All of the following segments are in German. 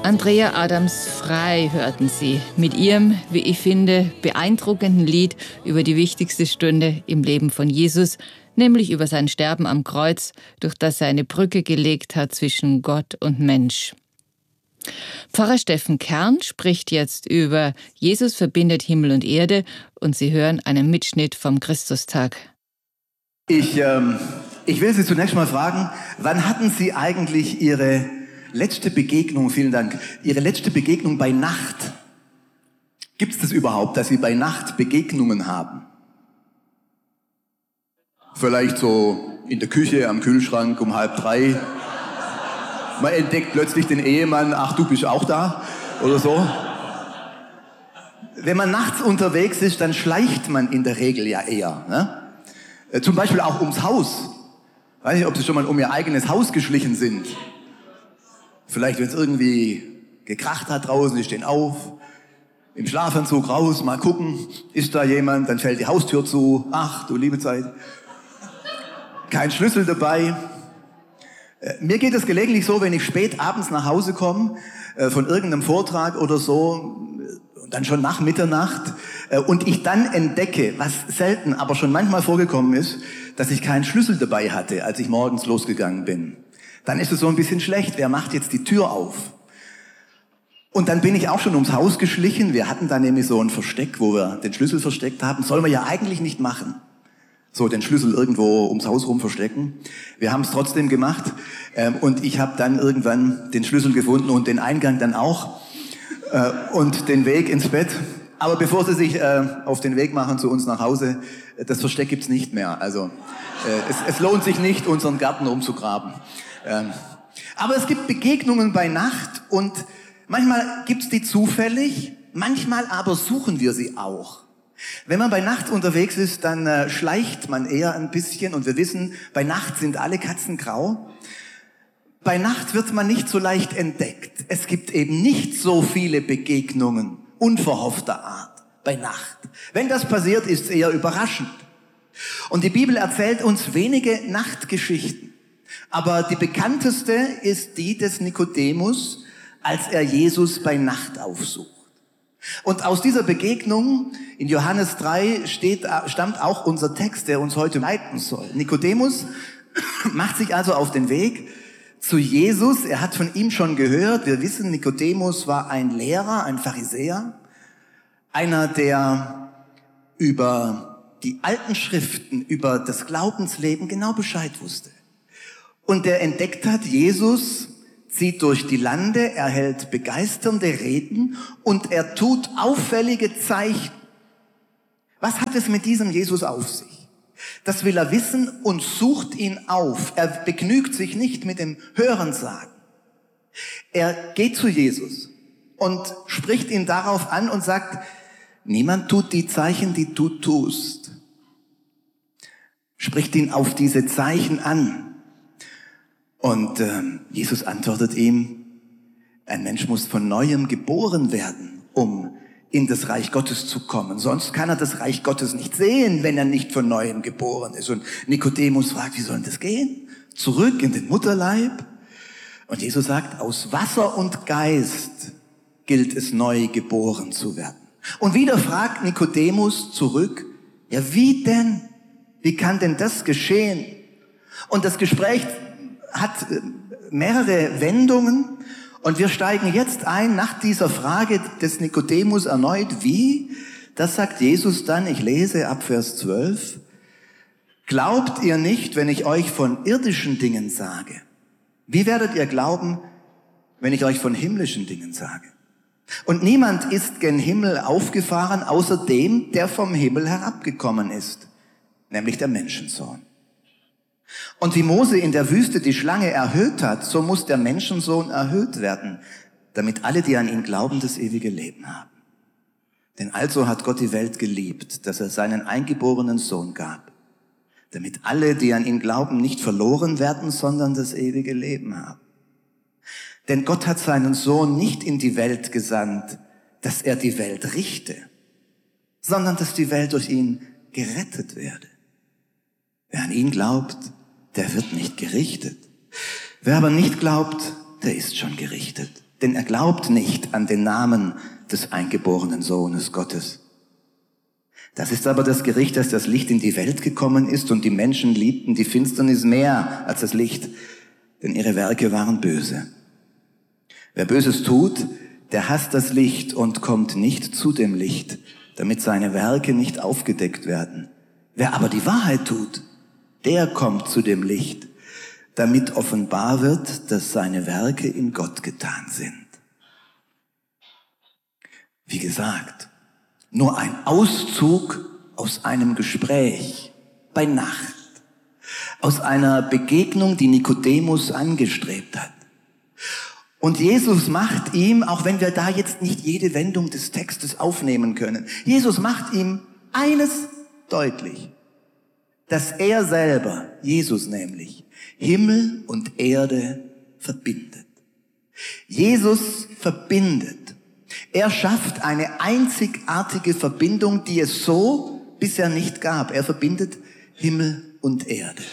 Andrea Adams-Frei hörten Sie mit ihrem, wie ich finde, beeindruckenden Lied über die wichtigste Stunde im Leben von Jesus, nämlich über sein Sterben am Kreuz, durch das er eine Brücke gelegt hat zwischen Gott und Mensch. Pfarrer Steffen Kern spricht jetzt über Jesus verbindet Himmel und Erde und Sie hören einen Mitschnitt vom Christustag. Ich will Sie zunächst mal fragen, wann hatten Sie eigentlich Ihre letzte Begegnung, vielen Dank, Ihre letzte Begegnung bei Nacht? Gibt es das überhaupt, dass Sie bei Nacht Begegnungen haben? Vielleicht so in der Küche, am Kühlschrank um 2:30. Man entdeckt plötzlich den Ehemann, ach, du bist auch da oder so. Wenn man nachts unterwegs ist, dann schleicht man in der Regel ja eher. Ne? Zum Beispiel auch ums Haus. Ich weiß nicht, ob Sie schon mal um Ihr eigenes Haus geschlichen sind. Vielleicht, wenn es irgendwie gekracht hat draußen, Sie stehen auf, im Schlafanzug raus, mal gucken, ist da jemand, dann fällt die Haustür zu. Ach, du liebe Zeit. Kein Schlüssel dabei. Mir geht es gelegentlich so, wenn ich spät abends nach Hause komme, von irgendeinem Vortrag oder so, und dann schon nach Mitternacht, und ich dann entdecke, was selten, aber schon manchmal vorgekommen ist, dass ich keinen Schlüssel dabei hatte, als ich morgens losgegangen bin. Dann ist es so ein bisschen schlecht. Wer macht jetzt die Tür auf? Und dann bin ich auch schon ums Haus geschlichen. Wir hatten da nämlich so ein Versteck, wo wir den Schlüssel versteckt haben. Soll man ja eigentlich nicht machen. So den Schlüssel irgendwo ums Haus rum verstecken. Wir haben es trotzdem gemacht. Und ich habe dann irgendwann den Schlüssel gefunden und den Eingang dann auch. Und den Weg ins Bett. Aber bevor Sie sich auf den Weg machen zu uns nach Hause, das Versteck gibt's nicht mehr. Also es lohnt sich nicht, unseren Garten umzugraben. Aber es gibt Begegnungen bei Nacht und manchmal gibt's die zufällig, manchmal aber suchen wir sie auch. Wenn man bei Nacht unterwegs ist, dann schleicht man eher ein bisschen und wir wissen, bei Nacht sind alle Katzen grau. Bei Nacht wird man nicht so leicht entdeckt. Es gibt eben nicht so viele Begegnungen unverhoffter Art bei Nacht. Wenn das passiert, ist es eher überraschend. Und die Bibel erzählt uns wenige Nachtgeschichten. Aber die bekannteste ist die des Nikodemus, als er Jesus bei Nacht aufsucht. Und aus dieser Begegnung in Johannes 3 stammt auch unser Text, der uns heute leiten soll. Nikodemus macht sich also auf den Weg zu Jesus. Er hat von ihm schon gehört. Wir wissen, Nikodemus war ein Lehrer, ein Pharisäer, einer, der über die alten Schriften, über das Glaubensleben genau Bescheid wusste. Und der entdeckt hat, Jesus zieht durch die Lande, er hält begeisternde Reden und er tut auffällige Zeichen. Was hat es mit diesem Jesus auf sich? Das will er wissen und sucht ihn auf. Er begnügt sich nicht mit dem Hörensagen. Er geht zu Jesus und spricht ihn darauf an und sagt, niemand tut die Zeichen, die du tust. Spricht ihn auf diese Zeichen an. Und Jesus antwortet ihm, ein Mensch muss von Neuem geboren werden, um in das Reich Gottes zu kommen. Sonst kann er das Reich Gottes nicht sehen, wenn er nicht von Neuem geboren ist. Und Nikodemus fragt, wie soll das gehen? Zurück in den Mutterleib? Und Jesus sagt, aus Wasser und Geist gilt es, neu geboren zu werden. Und wieder fragt Nikodemus zurück, ja wie denn? Wie kann denn das geschehen? Und das Gespräch hat mehrere Wendungen und wir steigen jetzt ein nach dieser Frage des Nikodemus erneut. Wie? Das sagt Jesus dann, ich lese ab Vers 12. Glaubt ihr nicht, wenn ich euch von irdischen Dingen sage? Wie werdet ihr glauben, wenn ich euch von himmlischen Dingen sage? Und niemand ist gen Himmel aufgefahren, außer dem, der vom Himmel herabgekommen ist, nämlich der Menschensohn. Und wie Mose in der Wüste die Schlange erhöht hat, so muss der Menschensohn erhöht werden, damit alle, die an ihn glauben, das ewige Leben haben. Denn also hat Gott die Welt geliebt, dass er seinen eingeborenen Sohn gab, damit alle, die an ihn glauben, nicht verloren werden, sondern das ewige Leben haben. Denn Gott hat seinen Sohn nicht in die Welt gesandt, dass er die Welt richte, sondern dass die Welt durch ihn gerettet werde. Wer an ihn glaubt, der wird nicht gerichtet. Wer aber nicht glaubt, der ist schon gerichtet. denn er glaubt nicht an den Namen des eingeborenen Sohnes Gottes. Das ist aber das Gericht, dass das Licht in die Welt gekommen ist und die Menschen liebten die Finsternis mehr als das Licht, denn ihre Werke waren böse. Wer Böses tut, der hasst das Licht und kommt nicht zu dem Licht, damit seine Werke nicht aufgedeckt werden. Wer aber die Wahrheit tut, der kommt zu dem Licht, damit offenbar wird, dass seine Werke in Gott getan sind. Wie gesagt, nur ein Auszug aus einem Gespräch bei Nacht, aus einer Begegnung, die Nikodemus angestrebt hat. Und Jesus macht ihm, auch wenn wir da jetzt nicht jede Wendung des Textes aufnehmen können, Jesus macht ihm eines deutlich, dass er selber, Jesus nämlich, Himmel und Erde verbindet. Jesus verbindet. Er schafft eine einzigartige Verbindung, die es so bisher nicht gab. Er verbindet Himmel und Erde.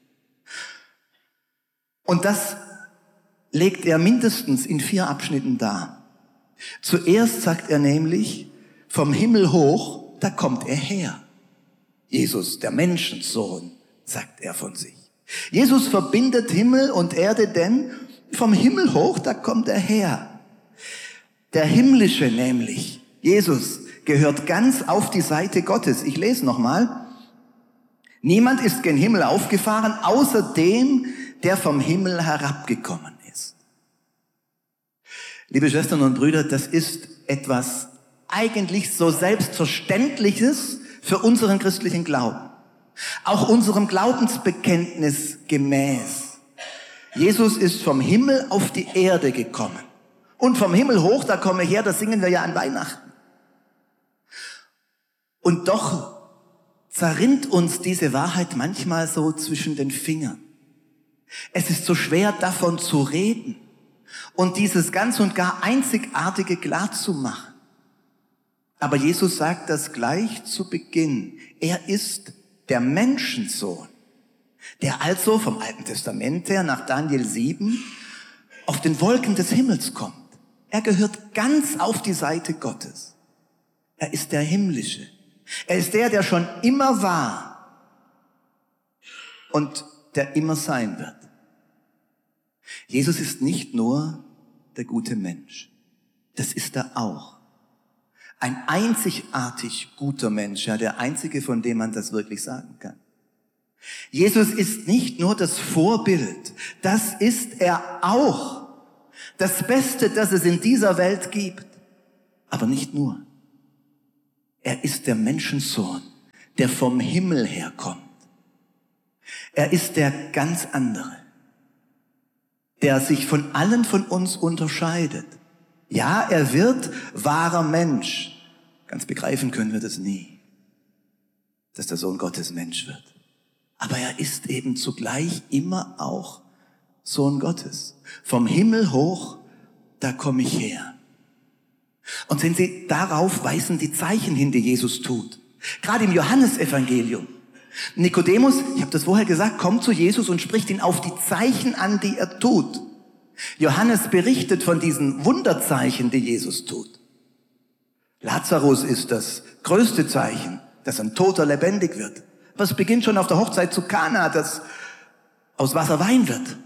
Und das legt er mindestens in 4 Abschnitten dar. Zuerst sagt er nämlich, vom Himmel hoch, da kommt er her. Jesus, der Menschensohn, sagt er von sich. Jesus verbindet Himmel und Erde, denn vom Himmel hoch, da kommt er her. Der Himmlische nämlich, Jesus, gehört ganz auf die Seite Gottes. Ich lese nochmal. Niemand ist gen Himmel aufgefahren, außer dem, der vom Himmel herabgekommen ist. Liebe Schwestern und Brüder, das ist etwas eigentlich so Selbstverständliches für unseren christlichen Glauben. Auch unserem Glaubensbekenntnis gemäß. Jesus ist vom Himmel auf die Erde gekommen. Und vom Himmel hoch, da komme her, das singen wir ja an Weihnachten. Und doch zerrinnt uns diese Wahrheit manchmal so zwischen den Fingern. Es ist so schwer, davon zu reden und dieses ganz und gar Einzigartige klar zu machen. Aber Jesus sagt das gleich zu Beginn. Er ist der Menschensohn, der also vom Alten Testament her nach Daniel 7 auf den Wolken des Himmels kommt. Er gehört ganz auf die Seite Gottes. Er ist der Himmlische. Er ist der, der schon immer war und der immer sein wird. Jesus ist nicht nur der gute Mensch. Das ist er auch. Ein einzigartig guter Mensch, ja, der einzige, von dem man das wirklich sagen kann. Jesus ist nicht nur das Vorbild, das ist er auch. Das Beste, das es in dieser Welt gibt. Aber nicht nur. Er ist der Menschensohn, der vom Himmel herkommt. Er ist der ganz andere, der sich von allen von uns unterscheidet. Ja, er wird wahrer Mensch. Ganz begreifen können wir das nie, dass der Sohn Gottes Mensch wird. Aber er ist eben zugleich immer auch Sohn Gottes. Vom Himmel hoch, da komme ich her. Und sehen Sie, darauf weisen die Zeichen hin, die Jesus tut. Gerade im Johannesevangelium. Nikodemus, ich habe das vorher gesagt, kommt zu Jesus und spricht ihn auf die Zeichen an, die er tut. Johannes berichtet von diesen Wunderzeichen, die Jesus tut. Lazarus ist das größte Zeichen, dass ein Toter lebendig wird. Was beginnt schon auf der Hochzeit zu Kana, dass aus Wasser Wein wird.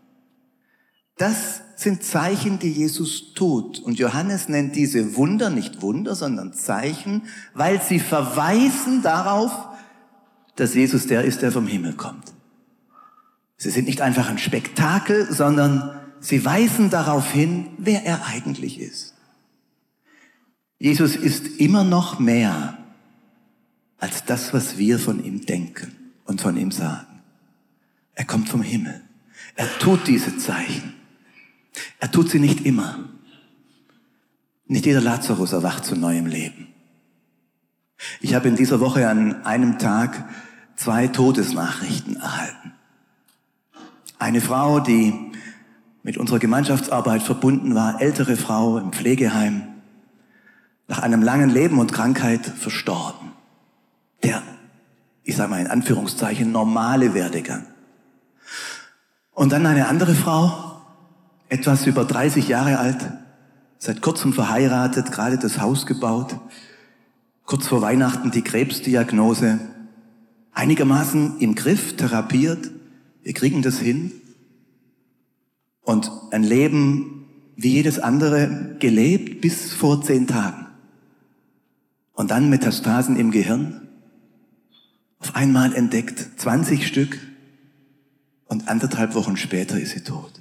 Das sind Zeichen, die Jesus tut. Und Johannes nennt diese Wunder nicht Wunder, sondern Zeichen, weil sie verweisen darauf, dass Jesus der ist, der vom Himmel kommt. Sie sind nicht einfach ein Spektakel, sondern sie weisen darauf hin, wer er eigentlich ist. Jesus ist immer noch mehr als das, was wir von ihm denken und von ihm sagen. Er kommt vom Himmel. Er tut diese Zeichen. Er tut sie nicht immer. Nicht jeder Lazarus erwacht zu neuem Leben. Ich habe in dieser Woche an einem Tag 2 Todesnachrichten erhalten. Eine Frau, die mit unserer Gemeinschaftsarbeit verbunden war, ältere Frau im Pflegeheim, nach einem langen Leben und Krankheit verstorben. Der, ich sage mal in Anführungszeichen, normale Werdegang. Und dann eine andere Frau etwas über 30 Jahre alt, seit kurzem verheiratet, gerade das Haus gebaut, kurz vor Weihnachten die Krebsdiagnose, einigermaßen im Griff, therapiert, wir kriegen das hin und ein Leben wie jedes andere gelebt bis vor 10 Tagen. Und dann Metastasen im Gehirn, auf einmal entdeckt, 20 Stück und 1,5 Wochen später ist sie tot.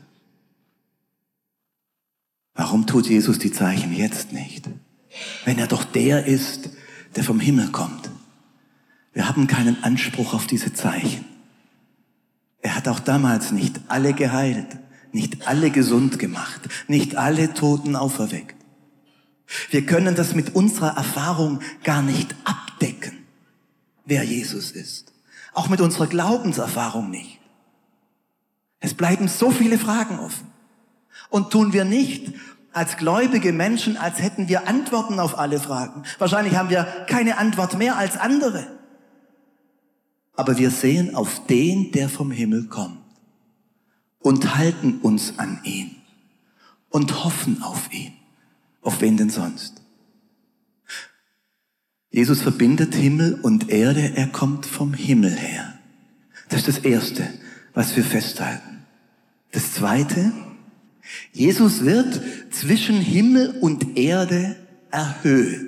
Warum tut Jesus die Zeichen jetzt nicht? Wenn er doch der ist, der vom Himmel kommt. Wir haben keinen Anspruch auf diese Zeichen. Er hat auch damals nicht alle geheilt, nicht alle gesund gemacht, nicht alle Toten auferweckt. Wir können das mit unserer Erfahrung gar nicht abdecken, wer Jesus ist. Auch mit unserer Glaubenserfahrung nicht. Es bleiben so viele Fragen offen. Und tun wir nicht als gläubige Menschen, als hätten wir Antworten auf alle Fragen. Wahrscheinlich haben wir keine Antwort mehr als andere. Aber wir sehen auf den, der vom Himmel kommt und halten uns an ihn und hoffen auf ihn. Auf wen denn sonst? Jesus verbindet Himmel und Erde, er kommt vom Himmel her. Das ist das Erste, was wir festhalten. Das Zweite, Jesus wird zwischen Himmel und Erde erhöht.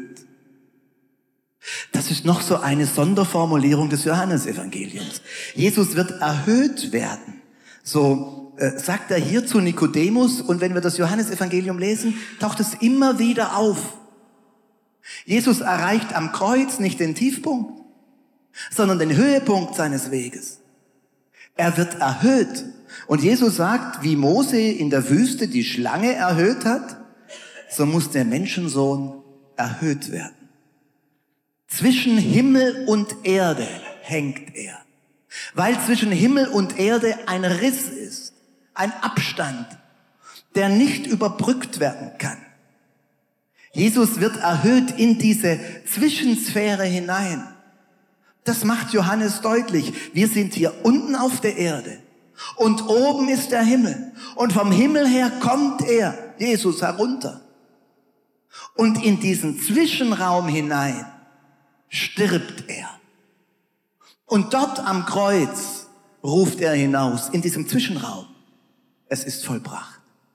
Das ist noch so eine Sonderformulierung des Johannesevangeliums. Jesus wird erhöht werden. So sagt er hier zu Nikodemus, und wenn wir das Johannesevangelium lesen, taucht es immer wieder auf. Jesus erreicht am Kreuz nicht den Tiefpunkt, sondern den Höhepunkt seines Weges. Er wird erhöht. Und Jesus sagt, wie Mose in der Wüste die Schlange erhöht hat, so muss der Menschensohn erhöht werden. Zwischen Himmel und Erde hängt er. Weil zwischen Himmel und Erde ein Riss ist, ein Abstand, der nicht überbrückt werden kann. Jesus wird erhöht in diese Zwischensphäre hinein. Das macht Johannes deutlich. Wir sind hier unten auf der Erde und oben ist der Himmel. Und vom Himmel her kommt er, Jesus, herunter. Und in diesen Zwischenraum hinein stirbt er. Und dort am Kreuz ruft er hinaus, in diesem Zwischenraum: Es ist vollbracht.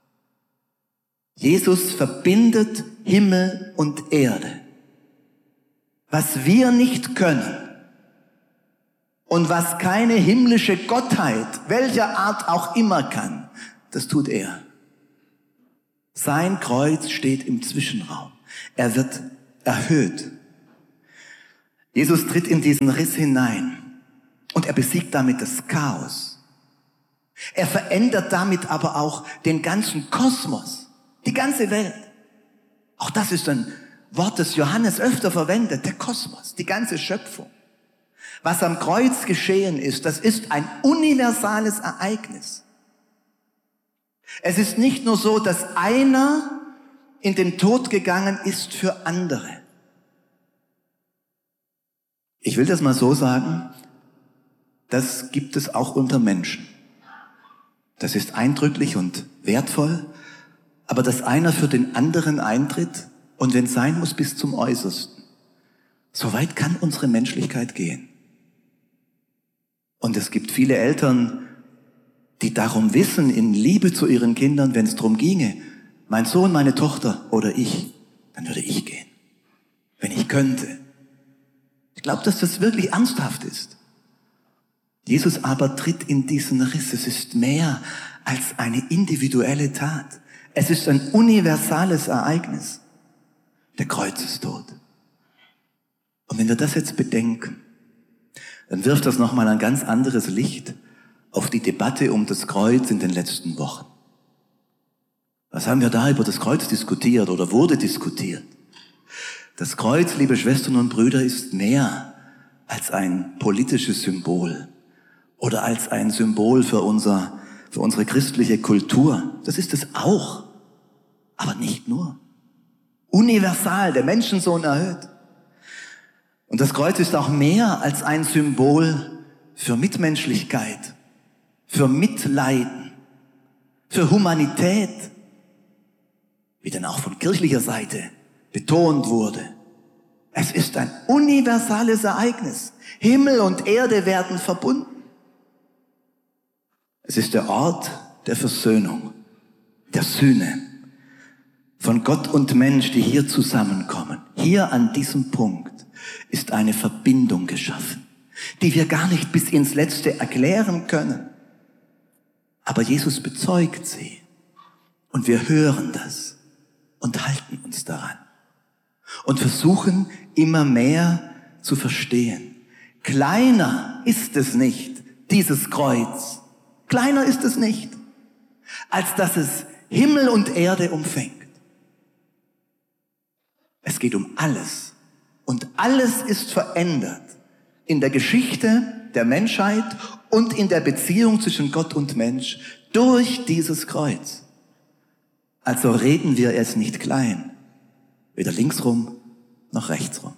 Jesus verbindet Himmel und Erde. Was wir nicht können und was keine himmlische Gottheit, welcher Art auch immer kann, das tut er. Sein Kreuz steht im Zwischenraum. Er wird erhöht. Jesus tritt in diesen Riss hinein und er besiegt damit das Chaos. Er verändert damit aber auch den ganzen Kosmos, die ganze Welt. Auch das ist ein Wort, das Johannes öfter verwendet, der Kosmos, die ganze Schöpfung. Was am Kreuz geschehen ist, das ist ein universales Ereignis. Es ist nicht nur so, dass einer in den Tod gegangen ist für andere. Ich will das mal so sagen, das gibt es auch unter Menschen. Das ist eindrücklich und wertvoll, aber dass einer für den anderen eintritt und wenn es sein muss, bis zum Äußersten. So weit kann unsere Menschlichkeit gehen. Und es gibt viele Eltern, die darum wissen, in Liebe zu ihren Kindern, wenn es darum ginge, mein Sohn, meine Tochter oder ich, dann würde ich gehen, wenn ich könnte. Ich glaube, dass das wirklich ernsthaft ist. Jesus aber tritt in diesen Riss. Es ist mehr als eine individuelle Tat. Es ist ein universales Ereignis. Der Kreuzestod. Und wenn wir das jetzt bedenken, dann wirft das nochmal ein ganz anderes Licht auf die Debatte um das Kreuz in den letzten Wochen. Was haben wir da über das Kreuz diskutiert oder wurde diskutiert? Das Kreuz, liebe Schwestern und Brüder, ist mehr als ein politisches Symbol oder als ein Symbol für unsere christliche Kultur. Das ist es auch, aber nicht nur. Universal, der Menschensohn erhöht. Und das Kreuz ist auch mehr als ein Symbol für Mitmenschlichkeit, für Mitleiden, für Humanität, wie dann auch von kirchlicher Seite betont wurde. Es ist ein universales Ereignis. Himmel und Erde werden verbunden. Es ist der Ort der Versöhnung, der Sühne von Gott und Mensch, die hier zusammenkommen. Hier an diesem Punkt ist eine Verbindung geschaffen, die wir gar nicht bis ins Letzte erklären können. Aber Jesus bezeugt sie und wir hören das und halten uns daran und versuchen immer mehr zu verstehen. Kleiner ist es nicht, dieses Kreuz. Kleiner ist es nicht, als dass es Himmel und Erde umfängt. Es geht um alles und alles ist verändert in der Geschichte der Menschheit und in der Beziehung zwischen Gott und Mensch durch dieses Kreuz. Also reden wir es nicht klein, weder linksrum noch rechtsrum.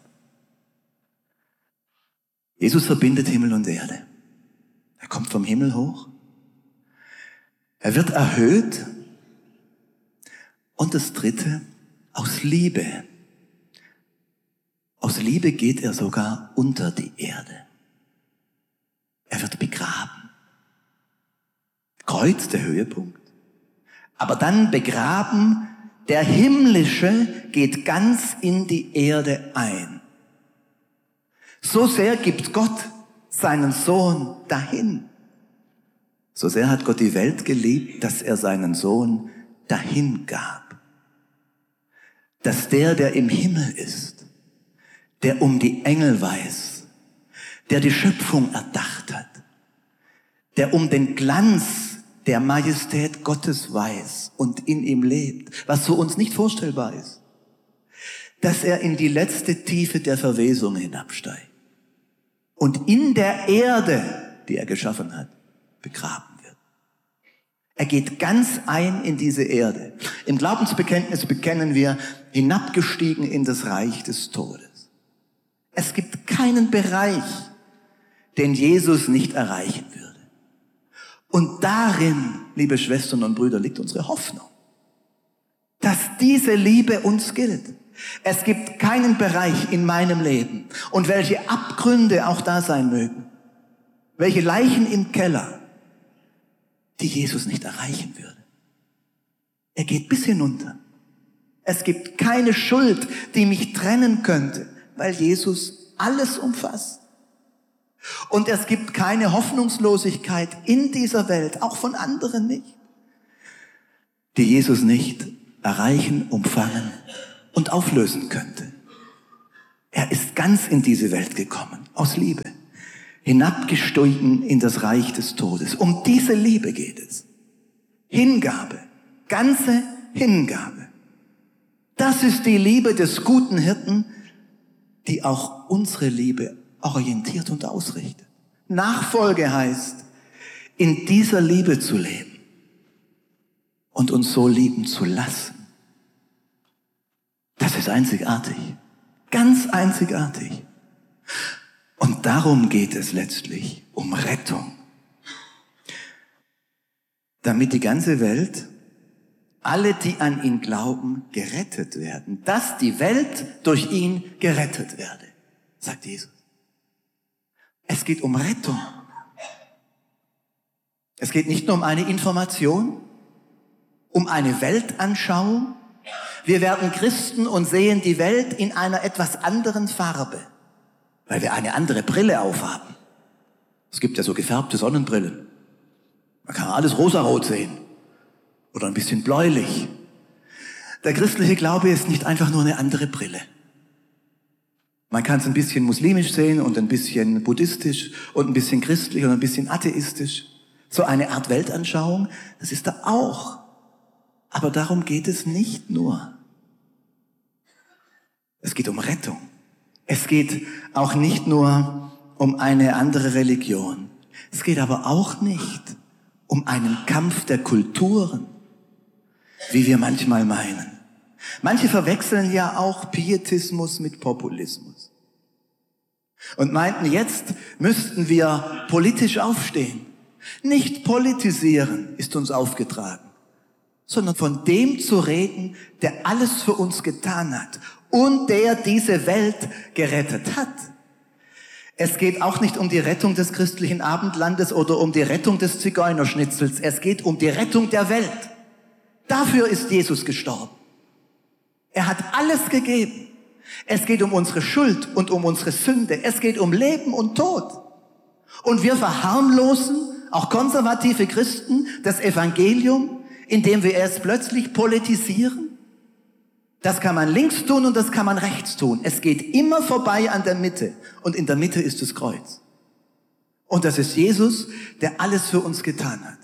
Jesus verbindet Himmel und Erde. Er kommt vom Himmel hoch. Er wird erhöht. Und das Dritte, aus Liebe. Aus Liebe geht er sogar unter die Erde. Er wird begraben. Kreuz, der Höhepunkt. Aber dann begraben, der Himmlische geht ganz in die Erde ein. So sehr gibt Gott seinen Sohn dahin. So sehr hat Gott die Welt geliebt, dass er seinen Sohn dahin gab. Dass der im Himmel ist, der um die Engel weiß, der die Schöpfung erdacht hat, der um den Glanz der Majestät Gottes weiß und in ihm lebt, was für uns nicht vorstellbar ist, dass er in die letzte Tiefe der Verwesung hinabsteigt und in der Erde, die er geschaffen hat, begraben wird. Er geht ganz ein in diese Erde. Im Glaubensbekenntnis bekennen wir, hinabgestiegen in das Reich des Todes. Es gibt keinen Bereich, den Jesus nicht erreichen würde. Und darin, liebe Schwestern und Brüder, liegt unsere Hoffnung, dass diese Liebe uns gilt. Es gibt keinen Bereich in meinem Leben und welche Abgründe auch da sein mögen, welche Leichen im Keller, die Jesus nicht erreichen würde. Er geht bis hinunter. Es gibt keine Schuld, die mich trennen könnte, weil Jesus alles umfasst. Und es gibt keine Hoffnungslosigkeit in dieser Welt, auch von anderen nicht, die Jesus nicht erreichen, umfangen und auflösen könnte. Er ist ganz in diese Welt gekommen, aus Liebe, hinabgestiegen in das Reich des Todes. Um diese Liebe geht es. Hingabe, ganze Hingabe. Das ist die Liebe des guten Hirten, die auch unsere Liebe orientiert und ausrichtet. Nachfolge heißt, in dieser Liebe zu leben und uns so lieben zu lassen. Das ist einzigartig, ganz einzigartig. Und darum geht es letztlich, um Rettung. Damit die ganze Welt, alle, die an ihn glauben, gerettet werden. Dass die Welt durch ihn gerettet werde, sagt Jesus. Es geht um Rettung. Es geht nicht nur um eine Information, um eine Weltanschauung. Wir werden Christen und sehen die Welt in einer etwas anderen Farbe, weil wir eine andere Brille aufhaben. Es gibt ja so gefärbte Sonnenbrillen. Man kann alles rosarot sehen oder ein bisschen bläulich. Der christliche Glaube ist nicht einfach nur eine andere Brille. Man kann es ein bisschen muslimisch sehen und ein bisschen buddhistisch und ein bisschen christlich und ein bisschen atheistisch. So eine Art Weltanschauung, das ist da auch. Aber darum geht es nicht nur. Es geht um Rettung. Es geht auch nicht nur um eine andere Religion. Es geht aber auch nicht um einen Kampf der Kulturen, wie wir manchmal meinen. Manche verwechseln ja auch Pietismus mit Populismus und meinten, jetzt müssten wir politisch aufstehen. Nicht politisieren ist uns aufgetragen. sondern von dem zu reden, der alles für uns getan hat und der diese Welt gerettet hat. Es geht auch nicht um die Rettung des christlichen Abendlandes oder um die Rettung des Zigeunerschnitzels. Es geht um die Rettung der Welt. Dafür ist Jesus gestorben. Er hat alles gegeben. Es geht um unsere Schuld und um unsere Sünde. Es geht um Leben und Tod. Und wir verharmlosen, auch konservative Christen, das Evangelium, indem wir es plötzlich politisieren. Das kann man links tun und das kann man rechts tun. Es geht immer vorbei an der Mitte. Und in der Mitte ist das Kreuz. Und das ist Jesus, der alles für uns getan hat.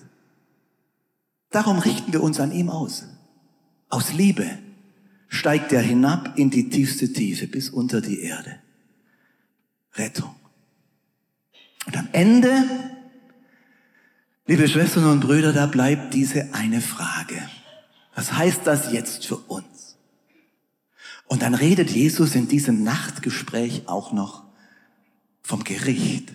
Darum richten wir uns an ihm aus. Aus Liebe steigt er hinab in die tiefste Tiefe bis unter die Erde. Rettung. Und am Ende, liebe Schwestern und Brüder, da bleibt diese eine Frage. Was heißt das jetzt für uns? Und dann redet Jesus in diesem Nachtgespräch auch noch vom Gericht.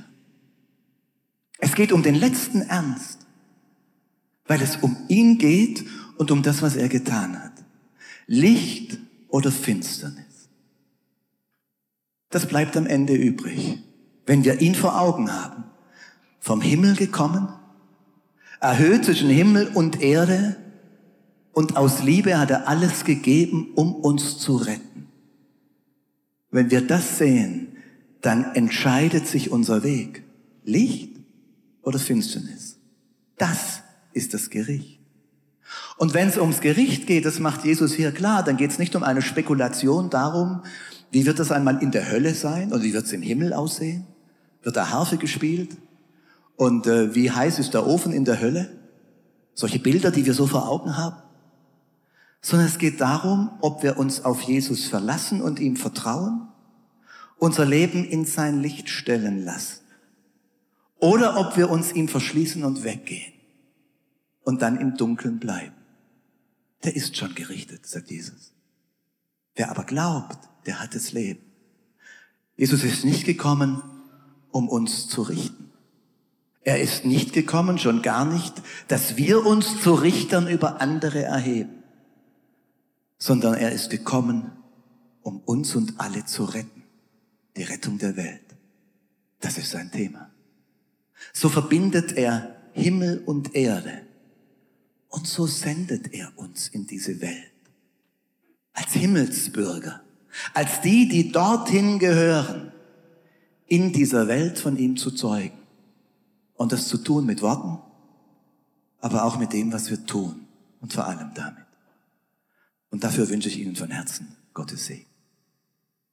Es geht um den letzten Ernst, weil es um ihn geht und um das, was er getan hat. Licht oder Finsternis. Das bleibt am Ende übrig, wenn wir ihn vor Augen haben. Vom Himmel gekommen, erhöht zwischen Himmel und Erde, und aus Liebe hat er alles gegeben, um uns zu retten. Wenn wir das sehen, dann entscheidet sich unser Weg. Licht oder Finsternis. Das ist das Gericht. Und wenn es ums Gericht geht, das macht Jesus hier klar, dann geht es nicht um eine Spekulation darum, wie wird das einmal in der Hölle sein oder wie wird es im Himmel aussehen? Wird da Harfe gespielt? Und wie heiß ist der Ofen in der Hölle? Solche Bilder, die wir so vor Augen haben. Sondern es geht darum, ob wir uns auf Jesus verlassen und ihm vertrauen, unser Leben in sein Licht stellen lassen. Oder ob wir uns ihm verschließen und weggehen und dann im Dunkeln bleiben. Der ist schon gerichtet, sagt Jesus. Wer aber glaubt, der hat das Leben. Jesus ist nicht gekommen, um uns zu richten. Er ist nicht gekommen, schon gar nicht, dass wir uns zu Richtern über andere erheben, sondern er ist gekommen, um uns und alle zu retten. Die Rettung der Welt. Das ist sein Thema. So verbindet er Himmel und Erde. Und so sendet er uns in diese Welt. Als Himmelsbürger. Als die, die dorthin gehören, in dieser Welt von ihm zu zeugen. Und das zu tun mit Worten, aber auch mit dem, was wir tun. Und vor allem damit. Und dafür wünsche ich Ihnen von Herzen Gottes Segen.